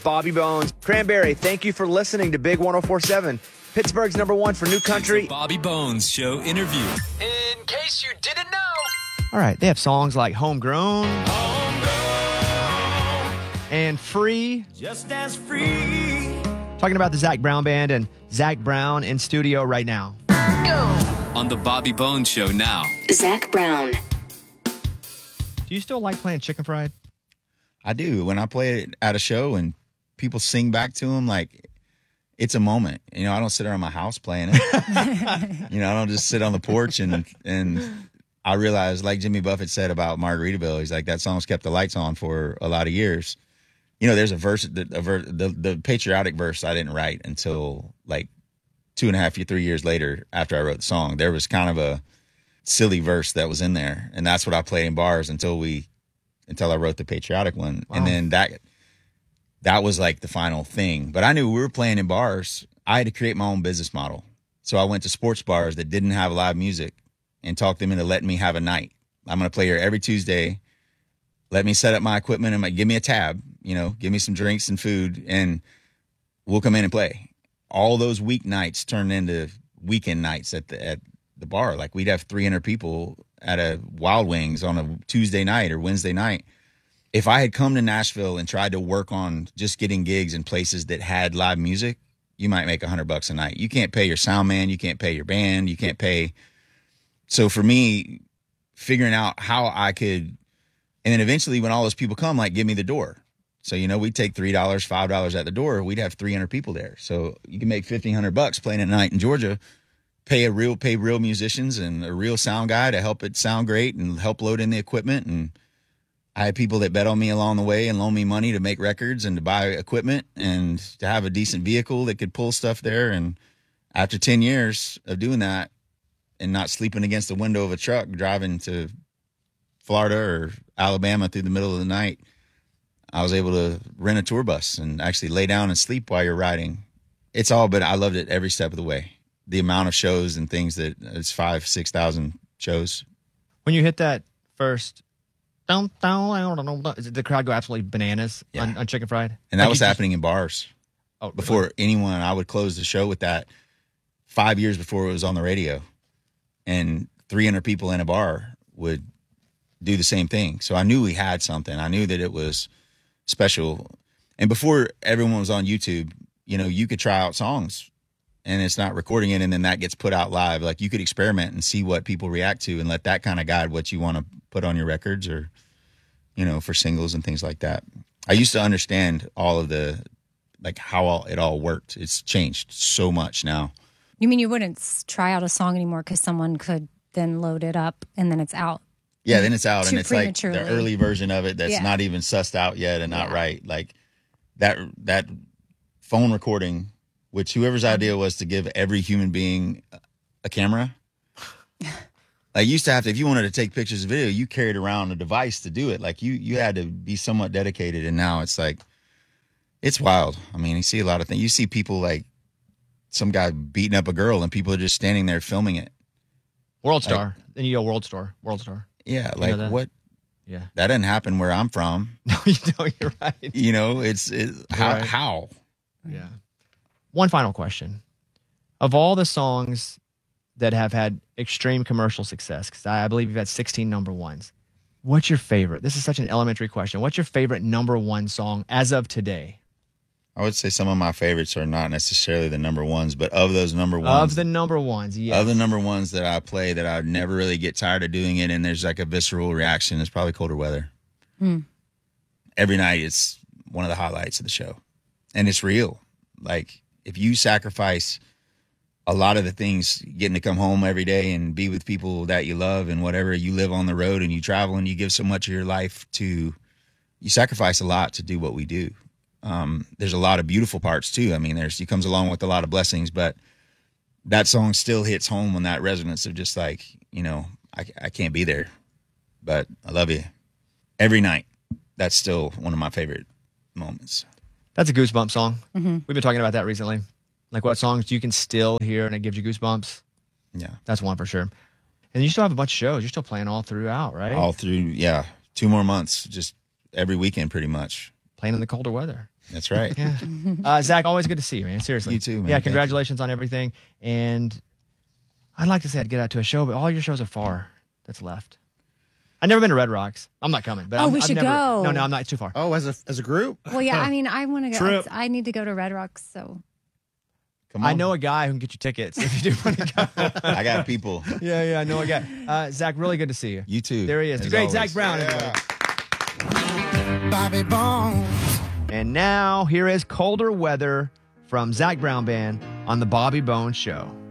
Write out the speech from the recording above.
Bobby Bones. Cranberry, thank you for listening to Big 104.7. Pittsburgh's #1 for new country. It's the Bobby Bones Show interview. In case you didn't know. All right, they have songs like Homegrown. And Free. Just as free. Talking about the Zac Brown Band and Zac Brown in studio right now. On the Bobby Bones Show now. Zac Brown. Do you still like playing Chicken Fried? I do. When I play it at a show and people sing back to them, like, it's a moment. You know, I don't sit around my house playing it. You know, I don't just sit on the porch and I realize, like Jimmy Buffett said about Margaritaville, he's like, that song's kept the lights on for a lot of years. You know, there's a verse, the patriotic verse I didn't write until like 2.5 3 years later after I wrote the song. There was kind of a silly verse that was in there, and that's what I played in bars until I wrote the patriotic one. Wow. And then that was like the final thing. But I knew we were playing in bars. I had to create my own business model. So I went to sports bars that didn't have live music and talked them into letting me have a night. I'm going to play here every Tuesday. Let me set up my equipment and give me a tab, you know, give me some drinks and food, and we'll come in and play. All those weeknights turned into weekend nights at the bar. Like, we'd have 300 people at a Wild Wings on a Tuesday night or Wednesday night. If I had come to Nashville and tried to work on just getting gigs in places that had live music, you might make $100 a night. You can't pay your sound man. You can't pay your band. You can't pay. So for me, figuring out how I could, and then eventually when all those people come, like, give me the door. So, you know, we'd take $3, $5 at the door. We'd have 300 people there. So you can make $1,500 playing a night in Georgia, pay real musicians and a real sound guy to help it sound great and help load in the equipment. And I had people that bet on me along the way and loan me money to make records and to buy equipment and to have a decent vehicle that could pull stuff there. And after 10 years of doing that and not sleeping against the window of a truck driving to Florida or Alabama through the middle of the night, I was able to rent a tour bus and actually lay down and sleep while you're riding. It's all, but I loved it every step of the way. The amount of shows and things that it's 5,000-6,000 shows. When you hit that first, did the crowd go absolutely bananas on Chicken Fried? And that was happening in bars. Oh, before really? anyone, I would close the show with that 5 years before it was on the radio. And 300 people in a bar would do the same thing. So I knew we had something. I knew that it was special. And before everyone was on YouTube, you know, you could try out songs and it's not recording it, and then that gets put out live. Like, you could experiment and see what people react to and let that kind of guide what you want to put on your records or, you know, for singles and things like that. I used to understand all of the, like, how it all worked. It's changed so much now. You mean you wouldn't try out a song anymore because someone could then load it up and then it's out? Yeah, then it's out, and it's like prematurely. the early version of it that's not even sussed out yet and not right. Like, that phone recording, which whoever's idea was to give every human being a camera. Like, you used to have to, if you wanted to take pictures of video, you carried around a device to do it. Like, you had to be somewhat dedicated, and now it's like, it's wild. I mean, you see a lot of things. You see people, like, some guy beating up a girl, and people are just standing there filming it. World Star. Then you go World Star. Yeah, like, what? Yeah. That doesn't happen where I'm from. No, you're right. You know, it's right. How? Yeah. One final question. Of all the songs that have had extreme commercial success, because I believe you've had 16 number ones, what's your favorite? This is such an elementary question. What's your favorite number one song as of today? I would say some of my favorites are not necessarily the number ones, but of those number ones. Of the number ones, yes. Of the number ones that I play that I never really get tired of doing it, and there's like a visceral reaction, it's probably Colder Weather. Every night it's one of the highlights of the show. And it's real. Like, if you sacrifice a lot of the things, getting to come home every day and be with people that you love and whatever, you live on the road and you travel and you give so much of your life to, you sacrifice a lot to do what we do. There's a lot of beautiful parts too. I mean, it comes along with a lot of blessings, but that song still hits home on that resonance of just like, you know, I can't be there, but I love you. Every night. That's still one of my favorite moments. That's a goosebump song. We've been talking about that recently. Like, what songs you can still hear and it gives you goosebumps. Yeah. That's one for sure. And you still have a bunch of shows. You're still playing all throughout, right? All through, yeah. 2 more months, just every weekend pretty much. Playing in the colder weather. That's right. Yeah. Zach, always good to see you, man. Seriously. You too, man. Yeah, Thank congratulations on everything. And I'd like to say I'd get out to a show, but all your shows are far that's left. I've never been to Red Rocks. I'm not coming. But we I've should never, go. No, I'm not. It's too far. Oh, as a group? Well, yeah, I mean, I want to go. Trip. I need to go to Red Rocks, so. Come on. I know a guy who can get you tickets if you do want to go. I got people. Yeah, I know a guy. Zach, really good to see you. You too. There he is. as The great always. Zach Brown. Yeah. everybody. Bobby Bones. And now here is Colder Weather from Zach Brown Band on the Bobby Bones Show.